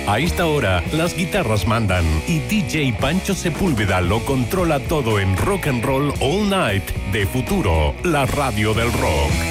A esta hora, las guitarras mandan y DJ Pancho Sepúlveda lo controla todo en Rock and Roll All Night de Futuro, la radio del rock.